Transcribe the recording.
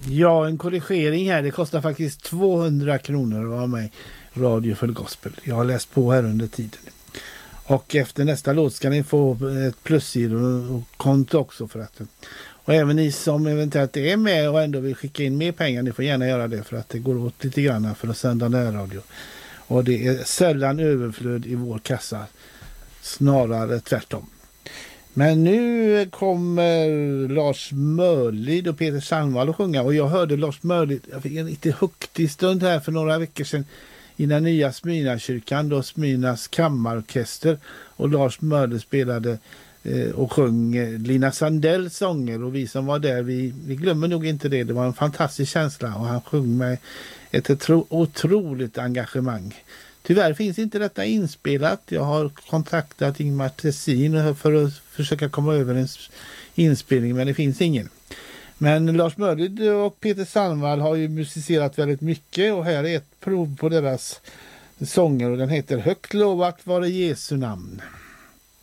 Ja, en korrigering här. Det kostar faktiskt 200 kronor att vara med i Radio Full Gospel. Jag har läst på här under tiden. Och efter nästa låt ska ni få ett plusgiro och konto också för att. Och även ni som eventuellt är med och ändå vill skicka in mer pengar, ni får gärna göra det för att det går åt lite grann för att sända närradio. Och det är sällan överflöd i vår kassa. Snarare tvärtom. Men nu kommer Lars Mörlid och Peter Sandvall att sjunga. Och jag hörde Lars Mörlid, jag fick en lite huktig stund här för några veckor sedan i den nya Smyrnakyrkan, då Smyrnas kammarorkester. Och Lars Mörlid spelade och sjöng Lina Sandells sånger. Och vi som var där, vi glömmer nog inte det. Det var en fantastisk känsla och han sjöng med ett otroligt engagemang. Tyvärr finns inte detta inspelat. Jag har kontaktat Ingmar Tessin för att försöka komma över en inspelning, men det finns ingen. Men Lars Mörlid och Peter Sandvall har ju musicerat väldigt mycket och här är ett prov på deras sånger och den heter Högt lovat vare Jesu namn.